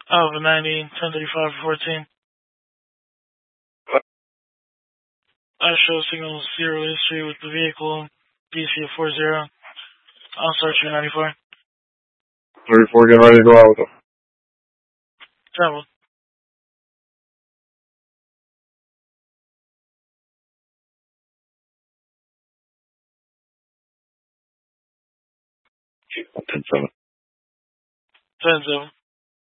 Alpha 90, 1035 for 14. I show signal 0 history with the vehicle, BC of 40. I'll start you 94. 34, getting ready to go out with them. Travel. Okay, 10-7. 10-7.